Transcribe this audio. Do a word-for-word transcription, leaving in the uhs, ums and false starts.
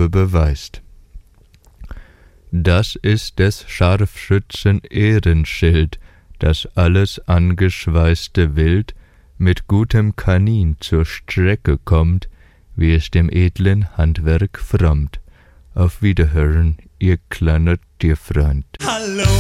Farbe beweist. Das ist des Scharfschützen Ehrenschild, dass alles angeschweißte Wild mit gutem Kanin zur Strecke kommt, wie es dem edlen Handwerk frommt. Auf Wiederhören, ihr kleiner Tierfreund. Hallo